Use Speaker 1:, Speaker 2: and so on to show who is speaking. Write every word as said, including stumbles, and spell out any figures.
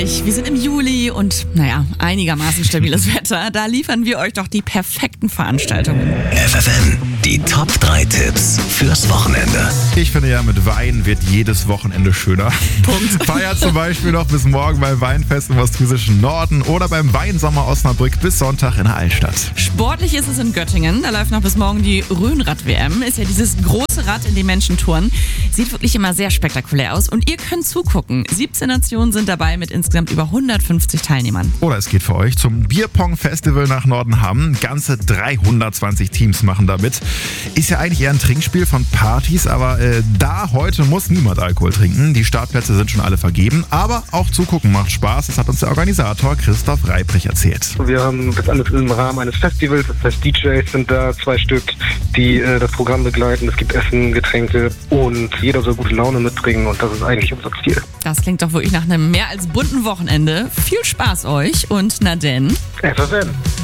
Speaker 1: ehrlich, wir sind im Juli und naja, einigermaßen stabiles Wetter. Da liefern wir euch doch die perfekten Veranstaltungen.
Speaker 2: F F M, die Top drei Tipps fürs Wochenende.
Speaker 3: Ich finde ja, mit Wein wird jedes Wochenende schöner.
Speaker 1: Punkt.
Speaker 3: Feiert zum Beispiel noch bis morgen beim Weinfest im ostfriesischen Norden oder beim Weinsommer Osnabrück bis Sonntag in der Altstadt.
Speaker 1: Sportlich ist es in Göttingen. Da läuft noch bis morgen die Rhönrad-W M. Ist ja dieses große Rad, in dem Menschen touren. Sieht wirklich immer sehr spektakulär aus. Und ihr könnt zugucken. siebzehn Nationen sind dabei mit insgesamt über hundertfünfzig Teilnehmern.
Speaker 3: Oder es geht für euch zum Bierpong-Festival nach Nordenham. Ganze dreihundertzwanzig Teams machen da mit. Ist ja eigentlich eher ein Trinkspiel von Partys, aber äh, da heute muss niemand Alkohol trinken. Die Startplätze sind schon alle vergeben, aber auch zugucken macht Spaß. Das hat uns der Organisator Christoph Reibrich erzählt.
Speaker 4: Wir haben das alles im Rahmen eines Festivals. Das heißt, D Js sind da, zwei Stück, die äh, das Programm begleiten. Es gibt Essen, Getränke und jeder soll gute Laune mitbringen und das ist eigentlich unser Ziel.
Speaker 1: Das klingt doch wirklich nach einem mehr als bunten Wochenende. Viel Spaß euch und na denn.
Speaker 4: F F M.